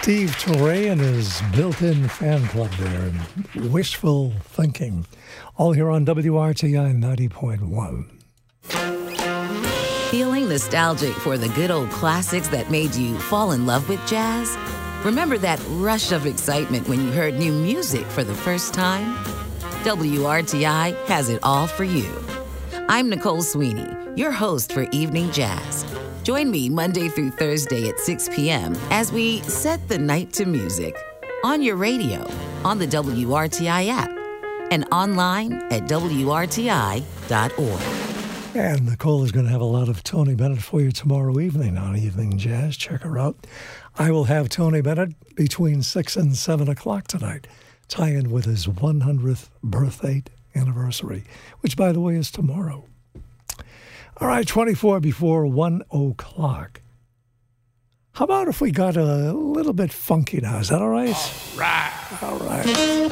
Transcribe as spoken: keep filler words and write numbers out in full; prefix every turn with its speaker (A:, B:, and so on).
A: Steve Turre and his built-in fan club there, and Wishful Thinking. All here on W R T I ninety point one.
B: Feeling nostalgic for the good old classics that made you fall in love with jazz? Remember that rush of excitement when you heard new music for the first time? W R T I has it all for you. I'm Nicole Sweeney, your host for Evening Jazz. Join me Monday through Thursday at six p.m. as we set the night to music on your radio, on the W R T I app, and online at W R T I dot org.
A: And Nicole is going to have a lot of Tony Bennett for you tomorrow evening on Evening Jazz. Check her out. I will have Tony Bennett between six and seven o'clock tonight, tie in with his one hundredth birthday anniversary, which, by the way, is tomorrow. All right, twenty-four before one o'clock. How about if we got a little bit funky now? Is that all right?
C: All right.
A: All right.